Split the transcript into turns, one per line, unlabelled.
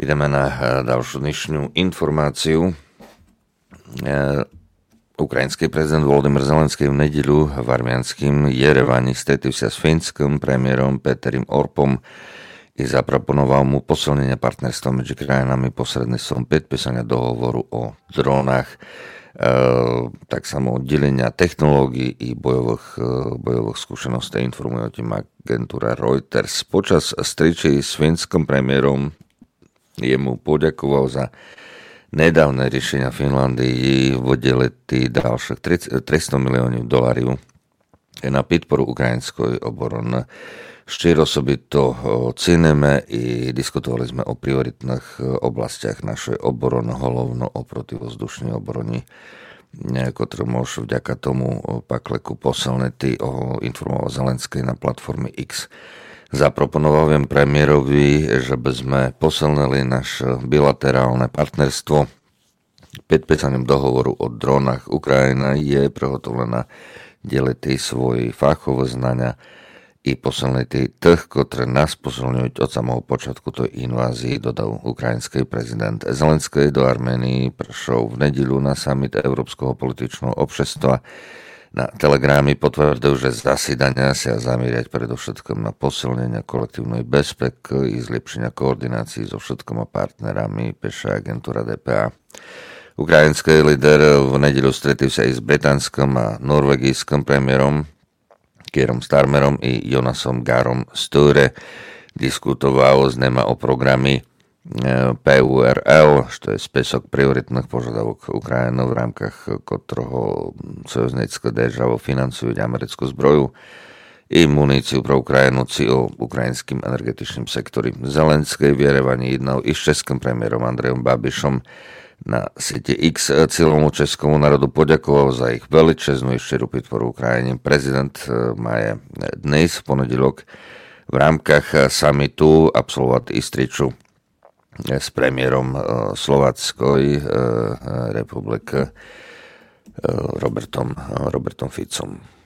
Ideme na ďalšiu dnešnú informáciu. Ukrajinský prezident Volodymyr Zelenský v nedeľu v arménskym Jerevani stretol sa s fínskym premiérom Peterim Orpom i zaproponoval mu posilnenie partnerstva medzi krajinami posredníctvom podpísania dohovoru o dronách, tak samo delenia technológií i bojových skúseností, informuje o tým agentúra Reuters. Počas stretnutia s fínskym premiérom jemu poďakoval za nedávne riešenia Finlandii vodilety ďalších $300 miliónov na podporu ukrajinskej obrany. Štyri osobito ceníme i diskutovali sme o prioritných oblastiach našej obrany, hlavno o protivzdušnej obrane, ktorú môžu vďaka tomu pakleku posilniť, informoval Zelenský na platforme X. Zaproponoval viem premiérovi, že by sme posilnili naše bilaterálne partnerstvo. Podpísaním dohovoru o dronách Ukrajina je prehotovená deliť svoje fachové znania i posilniť tých, ktorí nás posilňujú od samého počiatku tej invázii, dodal ukrajinský prezident. Zelenský do Arménii prišiel v nedeľu na summit Európskeho političného obšestva. Na Telegrami potvrdil, že zasedania sa zamieria predovšetkým na posilnenie kolektívnej bezpeky i zlepšenia koordinácií so všetkými partnerami, píše agentúra DPA. Ukrajinský líder v nedeľu stretol sa i s britanským a norvegijským premiérom Kierom Starmerom i Jonasom Garom Sture. Diskutoval s nimi o programy PURL, što je spesok prioritných požiadavok Ukrajiny, v rámkach ktorého sojuznícke državo financujú americkú zbroju i muníciu pre Ukrajinu o ukrajinským energetičným sektori. Zelenský v Jerevani jednal i s českým premiérom Andrejom Babišom. Na siete X celému českému národu poďakoval za ich veľčeznú i širú podporu Ukrajine. Prezident má dnes v ponedeľok v rámkach summitu absolvovať istriču s premiérom Slováckej republiky Robertom Ficom.